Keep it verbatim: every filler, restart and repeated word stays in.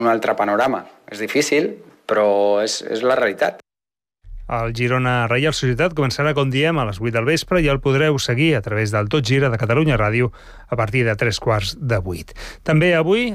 un altre panorama. És difícil, però és, és la realitat. El Girona Reial Societat començarà, com diem, a les vuit del vespre i el podreu seguir a través del Tot Gira de Catalunya Ràdio a partir de tres quarts de vuit. També avui